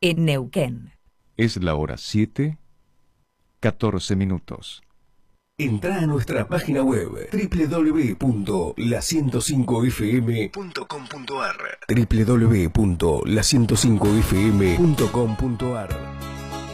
en Neuquén. Es la hora 7:14. Entrá a nuestra página web www.la105fm.com.ar www.la105fm.com.ar